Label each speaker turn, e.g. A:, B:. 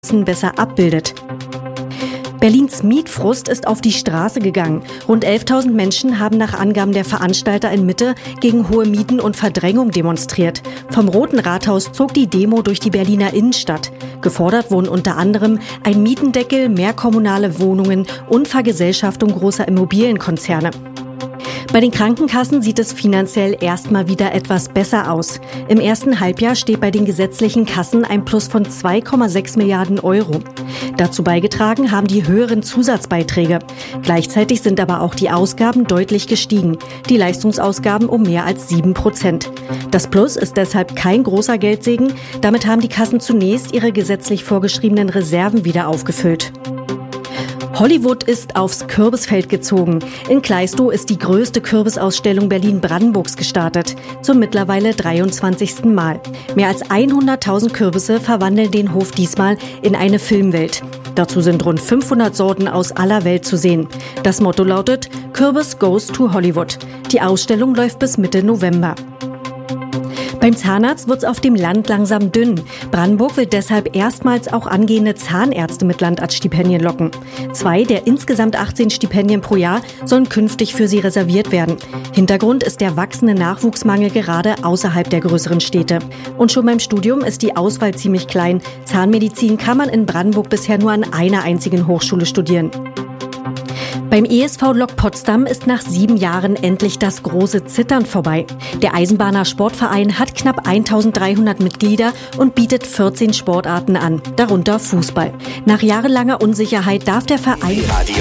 A: besser abbildet. Berlins Mietfrust ist auf die Straße gegangen. Rund 11.000 Menschen haben nach Angaben der Veranstalter in Mitte gegen hohe Mieten und Verdrängung demonstriert. Vom Roten Rathaus zog die Demo durch die Berliner Innenstadt. Gefordert wurden unter anderem ein Mietendeckel, mehr kommunale Wohnungen und Vergesellschaftung großer Immobilienkonzerne. Bei den Krankenkassen sieht es finanziell erstmal wieder etwas besser aus. Im ersten Halbjahr steht bei den gesetzlichen Kassen ein Plus von 2,6 Milliarden Euro. Dazu beigetragen haben die höheren Zusatzbeiträge. Gleichzeitig sind aber auch die Ausgaben deutlich gestiegen. Die Leistungsausgaben um mehr als 7%. Das Plus ist deshalb kein großer Geldsegen. Damit haben die Kassen zunächst ihre gesetzlich vorgeschriebenen Reserven wieder aufgefüllt. Hollywood ist aufs Kürbisfeld gezogen. In Kleistow ist die größte Kürbisausstellung Berlin-Brandenburgs gestartet. Zum mittlerweile 23. Mal. Mehr als 100.000 Kürbisse verwandeln den Hof diesmal in eine Filmwelt. Dazu sind rund 500 Sorten aus aller Welt zu sehen. Das Motto lautet Kürbis goes to Hollywood. Die Ausstellung läuft bis Mitte November. Beim Zahnarzt wird's auf dem Land langsam dünn. Brandenburg will deshalb erstmals auch angehende Zahnärzte mit Landarztstipendien locken. 2 der insgesamt 18 Stipendien pro Jahr sollen künftig für sie reserviert werden. Hintergrund ist der wachsende Nachwuchsmangel gerade außerhalb der größeren Städte. Und schon beim Studium ist die Auswahl ziemlich klein. Zahnmedizin kann man in Brandenburg bisher nur an einer einzigen Hochschule studieren. Beim ESV Lok Potsdam ist nach 7 Jahren endlich das große Zittern vorbei. Der Eisenbahner Sportverein hat knapp 1.300 Mitglieder und bietet 14 Sportarten an, darunter Fußball. Nach jahrelanger Unsicherheit darf der Verein